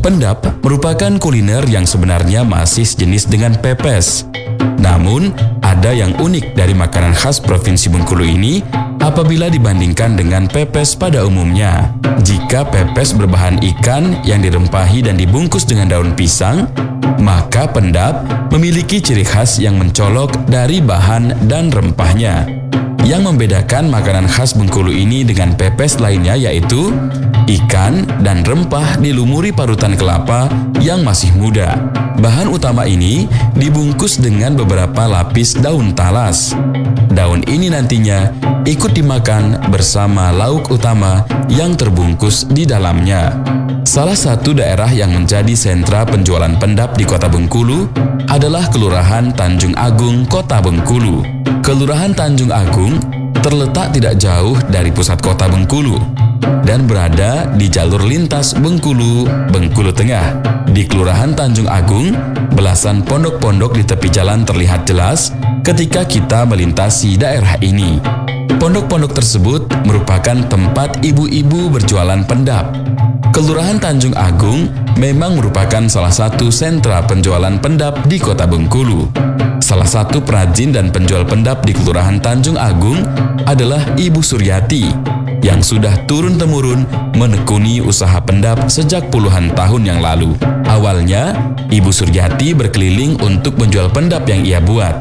Pendap merupakan kuliner yang sebenarnya masih sejenis dengan pepes. Namun, ada yang unik dari makanan khas Provinsi Bengkulu ini apabila dibandingkan dengan pepes pada umumnya. Jika pepes berbahan ikan yang dirempahi dan dibungkus dengan daun pisang, maka pendap memiliki ciri khas yang mencolok dari bahan dan rempahnya. Yang membedakan makanan khas Bengkulu ini dengan pepes lainnya yaitu ikan dan rempah dilumuri parutan kelapa yang masih muda. Bahan utama ini dibungkus dengan beberapa lapis daun talas. Daun ini nantinya ikut dimakan bersama lauk utama yang terbungkus di dalamnya. Salah satu daerah yang menjadi sentra penjualan pendap di Kota Bengkulu adalah Kelurahan Tanjung Agung, Kota Bengkulu. Kelurahan Tanjung Agung terletak tidak jauh dari pusat Kota Bengkulu dan berada di jalur lintas Bengkulu Tengah. Di Kelurahan Tanjung Agung, belasan pondok-pondok di tepi jalan terlihat jelas ketika kita melintasi daerah ini. Pondok-pondok tersebut merupakan tempat ibu-ibu berjualan pendap. Kelurahan Tanjung Agung memang merupakan salah satu sentra penjualan pendap di Kota Bengkulu. Salah satu perajin dan penjual pendap di Kelurahan Tanjung Agung adalah Ibu Suryati yang sudah turun-temurun menekuni usaha pendap sejak puluhan tahun yang lalu. Awalnya, Ibu Suryati berkeliling untuk menjual pendap yang ia buat.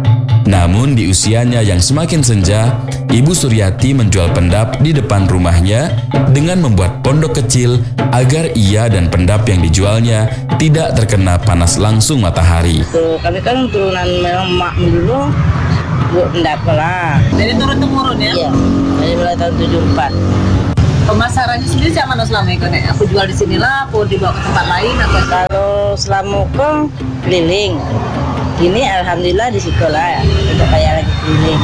Namun di usianya yang semakin senja, Ibu Suryati menjual pendap di depan rumahnya dengan membuat pondok kecil agar ia dan pendap yang dijualnya tidak terkena panas langsung matahari. Kami kan turunan memang mak dulu buat pendap lah. Jadi turun-temurun ya? Iya, dari mulai tahun 74. Pemasarannya sendiri sama selama itu nih? Aku jual di sinilah, aku dibawa ke tempat lain atau? Kalau selama keliling. Ini alhamdulillah di sekolah ya, udah kayak lagi keliling.